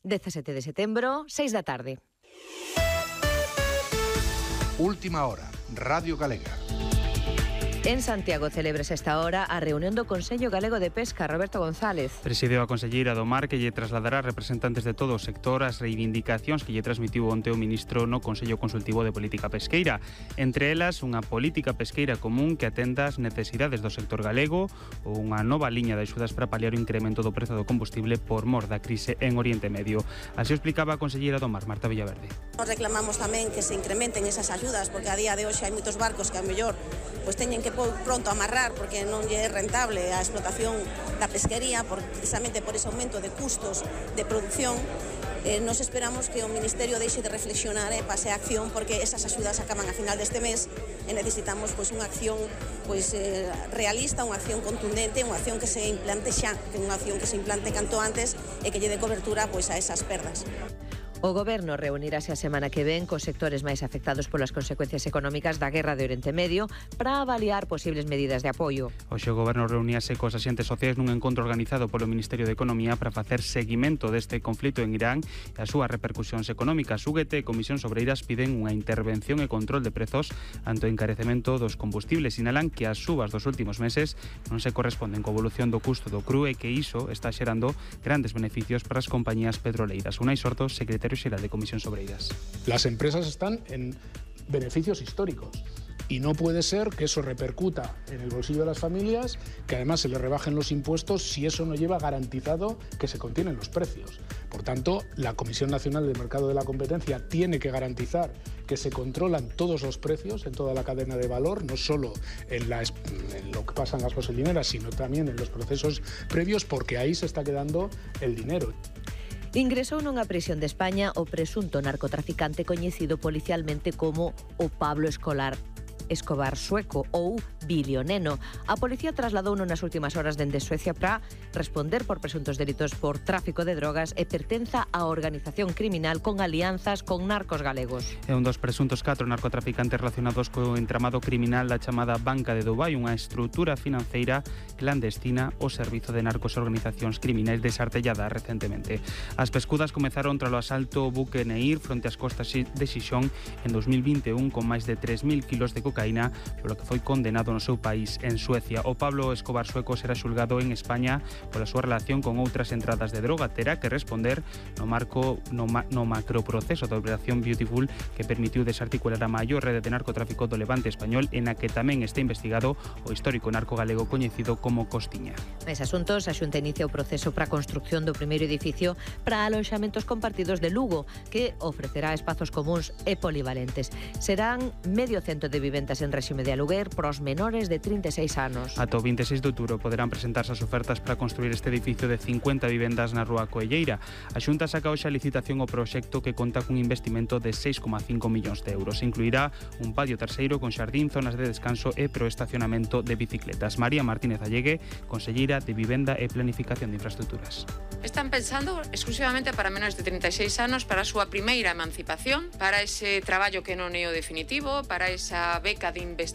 17 de setembro, 6 da tarde. Última hora, Radio Galega. En Santiago celebres esta hora a reunión do Consello Galego de Pesca. Roberto González. Presideu a conselleira do Mar, que lle trasladará a representantes de todo o sector as reivindicacións que lle transmitiu onte o ministro no Consello Consultivo de Política Pesqueira. Entre elas, unha política pesqueira común que atenda as necesidades do sector galego ou unha nova liña de axudas para paliar o incremento do prezo do combustible por mor da crise en Oriente Medio. Así o explicaba a conselleira do Mar, Marta Villaverde. Nos reclamamos tamén que se incrementen esas axudas, porque a día de hoxe hai moitos barcos que a mellor teñen que pronto amarrar porque non lle é rentable a explotación da pesquería, precisamente por ese aumento de custos de producción. Nos esperamos que o Ministerio deixe de reflexionar e pase a acción, porque esas axudas acaban a final deste mes e necesitamos unha acción realista, unha acción contundente, unha acción que se implante xa, unha acción que se implante canto antes e que lle dé cobertura a esas perdas. O Goberno reunirase a semana que ven cos sectores máis afectados polas consecuencias económicas da guerra de Oriente Medio para avaliar posibles medidas de apoio. Hoxe o Goberno reuníase cos axentes sociais nun encontro organizado polo Ministerio de Economía para facer seguimento deste conflito en Irán e as súas repercusións económicas. UGT e Comisións Obreiras piden unha intervención e control de prezos ante o encarecemento dos combustibles. Sinalan que as subas dos últimos meses non se corresponden coa evolución do custo do cru e que iso está xerando grandes beneficios para as compañías petroleiras. Unai Sordo, secretario xeral de Comisións Obreiras. Las empresas están en beneficios históricos y no puede ser que eso repercuta en el bolsillo de las familias, que además se les rebajen los impuestos si eso no lleva garantizado que se contienen los precios. Por tanto, la Comisión Nacional del Mercado de la Competencia tiene que garantizar que se controlan todos los precios en toda la cadena de valor, no solo en lo que pasa en las gasolineras, sino también en los procesos previos, porque ahí se está quedando el dinero. Ingresou nunha prisión de España o presunto narcotraficante coñecido policialmente como o Pablo Escobar sueco ou Billy o Neno. A policía trasladouno nas últimas horas dende Suecia para responder por presuntos delitos por tráfico de drogas e pertenza á organización criminal con alianzas con narcos galegos. É un dos presuntos 4 narcotraficantes relacionados co entramado criminal da chamada Banca de Dubai, unha estrutura financeira clandestina ao servizo de narcos e organizacións criminais desartellada recentemente. As pescudas comezaron tras o asalto ao buque Neir fronte ás costas de Xixón en 2021 con máis de 3.000 kilos de cocaína, polo que foi condenado no seu país, en Suecia. O Pablo Escobar sueco será xulgado en España pola súa relación con outras entradas de droga. Terá que responder no macroproceso da Operación Beautiful, que permitiu desarticular a maior rede de narcotráfico do Levante español, en a que tamén está investigado o histórico narco galego coñecido como Costiña. Nes asuntos, a Xunta inicia o proceso para a construción do primeiro edificio para aloxamentos compartidos de Lugo, que ofrecerá espazos comuns e polivalentes. Serán medio cento de vivendas en réxime de aluguer para os menores de 36 anos. Ata o 26 de outubro poderán presentarse as ofertas para construir este edificio de 50 vivendas na Rúa Coelleira. A Xunta saca hoxe a licitación o proxecto, que conta cun investimento de 6,5 millóns de euros. Incluirá un patio terceiro con xardín, zonas de descanso e proestacionamento de bicicletas. María Martínez Allegue, conselleira de Vivenda e Planificación de Infraestructuras. Están pensando exclusivamente para menores de 36 anos, para a súa primeira emancipación, para ese traballo que non é o definitivo, para esa beca de investigación